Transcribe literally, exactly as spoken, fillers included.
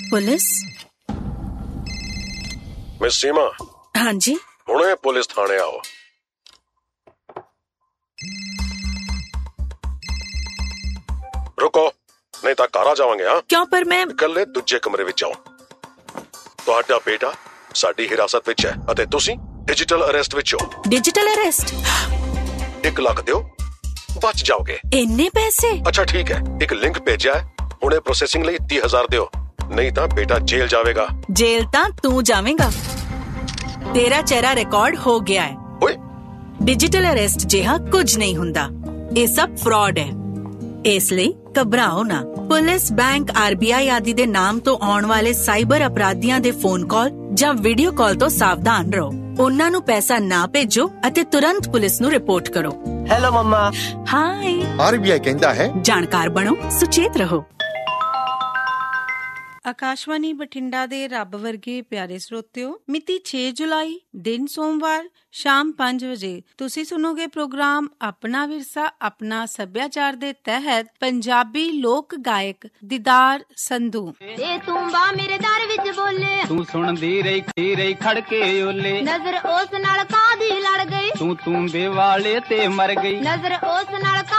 Police? Miss ਸੀਮਾ। ਹਾਂਜੀ। ਹੁਣੇ police ਥਾਣੇ ਆਓ। ਰੁਕੋ, ਨਹੀਂ ਤਾਂ ਘਰ ਆ ਜਾਵਾਂਗੇ। ਹਾਂ ਕਿਉਂ? ਪਰ ਮੈਂ ਇਕੱਲੇ ਦੂਜੇ ਕਮਰੇ ਵਿੱਚ ਆਓ। ਤੁਹਾਡਾ ਬੇਟਾ ਸਾਡੀ ਹਿਰਾਸਤ ਵਿੱਚ ਹੈ ਅਤੇ ਤੁਸੀਂ ਡਿਜੀਟਲ ਅਰੈਸਟ ਵਿੱਚ ਹੋ। Digital arrest? ਇੱਕ ਲੱਖ ਦਿਓ, ਬਚ ਜਾਓਗੇ। ਇੰਨੇ ਪੈਸੇ? ਅੱਛਾ ਠੀਕ ਹੈ, ਇੱਕ ਲਿੰਕ ਭੇਜਿਆ ਹੈ, ਹੁਣੇ ਪ੍ਰੋਸੈਸਿੰਗ ਲਈ ਤੀਹ ਹਜ਼ਾਰ ਦਿਓ, ਨਹੀਂ ਤਾਂ ਬੇਟਾ ਜੇਲ੍ਹ ਜਾਵੇਗਾ। ਜੇਲ੍ਹ ਤਾਂ ਤੂੰ ਜਾਵੇਂਗਾ। ਤੇਰਾ ਚਿਹਰਾ ਰਿਕਾਰਡ ਹੋ ਗਿਆ ਹੈ। ਓਏ, ਡਿਜੀਟਲ ਅਰੈਸਟ ਜਿਹਾ ਕੁਝ ਨਹੀਂ ਹੁੰਦਾ, ਇਹ ਸਭ ਫਰਾਡ ਹੈ। ਇਸ ਲਈ ਘਬਰਾਓ ਨਾ। Police, bank, R B I ਆਦਿ ਦੇ ਨਾਮ ਤੋਂ ਆਉਣ ਵਾਲੇ ਸਾਈਬਰ ਅਪਰਾਧੀਆਂ ਦੇ ਫੋਨ ਕਾਲ ਜਾਂ ਵੀਡੀਓ ਕਾਲ ਤੋਂ ਸਾਵਧਾਨ ਰਹੋ। ਉਹਨਾਂ ਨੂੰ ਪੈਸਾ ਨਾ ਭੇਜੋ ਅਤੇ ਤੁਰੰਤ ਪੁਲਿਸ ਨੂੰ ਰਿਪੋਰਟ ਕਰੋ। Hello mumma. High. R B I ਕਹਿੰਦਾ ਹੈ, ਜਾਣਕਾਰ ਬਣੋ, ਸੁਚੇਤ ਰਹੋ। ਆਕਾਸ਼ਵਾਣੀ ਬਠਿੰਡਾ ਦੇ ਰੱਬ ਵਰਗੇ ਪਿਆਰੇ ਸਰੋਤਿਓ, ਮਿਤੀ ਛੇ ਜੁਲਾਈ, ਦਿਨ ਸੋਮਵਾਰ, ਸ਼ਾਮ ਪੰਜ ਵਜੇ ਤੁਸੀਂ ਸੁਣੋਗੇ ਪ੍ਰੋਗਰਾਮ ਆਪਣਾ ਵਿਰਸਾ ਆਪਣਾ ਸੱਭਿਆਚਾਰ ਦੇ ਤਹਿਤ ਪੰਜਾਬੀ ਲੋਕ ਗਾਇਕ ਦੀਦਾਰ ਸੰਧੂ। ਇਹ ਤੂੰਬਾ ਮੇਰੇ ਦਰ ਵਿੱਚ ਬੋਲੇ, ਤੂੰ ਸੁਣਦੀ ਰਹੀ ਖੜੀ ਰਹੀ ਖੜ ਕੇ ਓਲੇ, ਨਜ਼ਰ ਉਸ ਨਾਲ ਕਾਦੀ ਲੜ ਗਈ, ਤੂੰ ਤੂੰਬੇ ਵਾਲੇ ਤੇ ਮਰ ਗਈ, ਨਜ਼ਰ ਉਸ ਨਾਲ